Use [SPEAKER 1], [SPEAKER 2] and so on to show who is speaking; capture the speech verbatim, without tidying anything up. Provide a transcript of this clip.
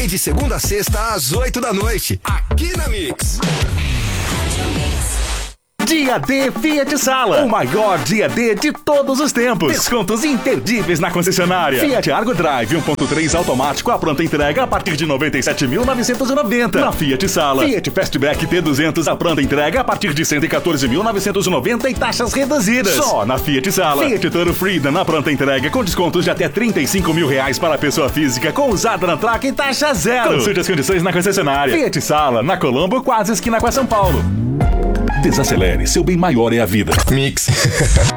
[SPEAKER 1] E de segunda a sexta às oito da noite, aqui na Mix.
[SPEAKER 2] Dia D Fiat Sala, o maior dia D de todos os tempos. Descontos imperdíveis na concessionária. Fiat Argo Drive um ponto três automático à pronta entrega a partir de noventa e sete mil novecentos e noventa. Na Fiat Sala, Fiat Fastback T duzentos à pronta entrega a partir de cento e quatorze mil novecentos e noventa e taxas reduzidas. Só na Fiat Sala. Fiat Toro Freedom na pronta entrega com descontos de até trinta e cinco mil reais para a pessoa física com usada na troca e taxa zero. Consulte as condições na concessionária. Fiat Sala, na Colombo, quase esquina com a São Paulo. Desacelere, seu bem maior é a vida.
[SPEAKER 1] Mix.